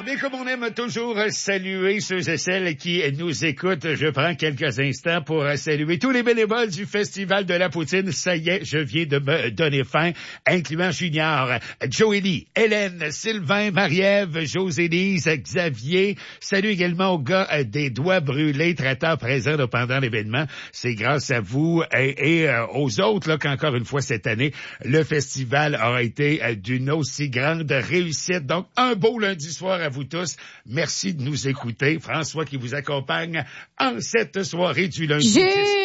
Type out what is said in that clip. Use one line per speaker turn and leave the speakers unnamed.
Mais comme on aime toujours saluer ceux et celles qui nous écoutent, je prends quelques instants pour saluer tous les bénévoles du Festival de la Poutine. Ça y est, je viens de me donner fin, incluant Junior, Joélie, Hélène, Sylvain, Marie-Ève, Josélise, Xavier. Salut également aux gars des doigts brûlés, traiteurs présents pendant l'événement. C'est grâce à vous et aux autres là, qu'encore une fois cette année, le festival aura été d'une aussi grande réussite. Donc, un beau lundi soir à vous tous. Merci de nous écouter. François qui vous accompagne en cette soirée du lundi.